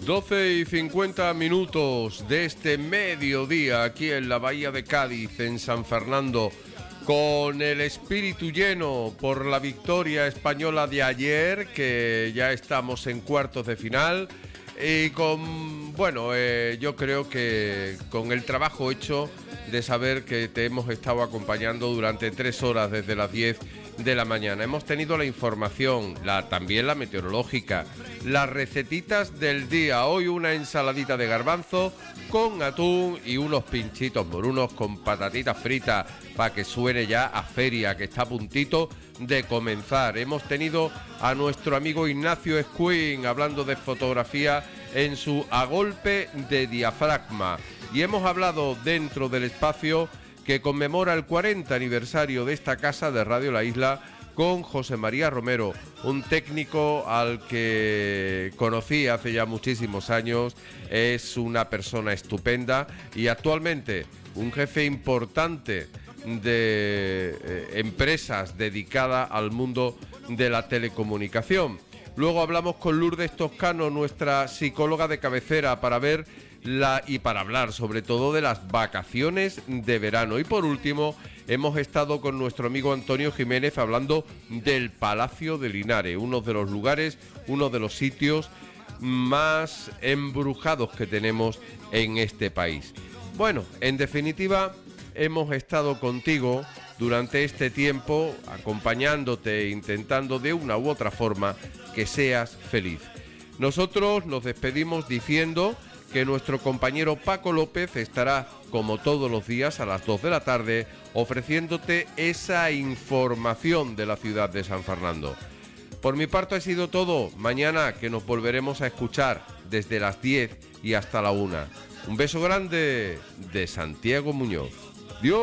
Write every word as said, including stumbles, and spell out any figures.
doce y cincuenta minutos de este mediodía aquí en la Bahía de Cádiz, en San Fernando, con el espíritu lleno por la victoria española de ayer, que ya estamos en cuartos de final, y con, bueno, eh, yo creo que con el trabajo hecho de saber que te hemos estado acompañando durante tres horas desde las diez de la mañana. Hemos tenido la información, la, también la meteorológica, las recetitas del día. Hoy una ensaladita de garbanzo con atún y unos pinchitos morunos con patatitas fritas para que suene ya a feria, que está a puntito de comenzar. Hemos tenido a nuestro amigo Ignacio Escuín hablando de fotografía en su A Golpe de Diafragma. Y hemos hablado dentro del espacio que conmemora el cuarenta aniversario de esta casa de Radio La Isla con José María Romero, un técnico al que conocí hace ya muchísimos años. Es una persona estupenda y actualmente un jefe importante de eh, empresas dedicada al mundo de la telecomunicación. Luego hablamos con Lourdes Toscano, nuestra psicóloga de cabecera, para ver La, y para hablar sobre todo de las vacaciones de verano. Y por último hemos estado con nuestro amigo Antonio Jiménez hablando del Palacio de Linares, uno de los lugares, uno de los sitios más embrujados que tenemos en este país. Bueno, en definitiva, hemos estado contigo durante este tiempo, acompañándote e intentando de una u otra forma que seas feliz. Nosotros nos despedimos diciendo que nuestro compañero Paco López estará, como todos los días, a las dos de la tarde, ofreciéndote esa información de la ciudad de San Fernando. Por mi parte ha sido todo. Mañana que nos volveremos a escuchar desde las diez y hasta la una. Un beso grande de Santiago Muñoz. ¡Dios!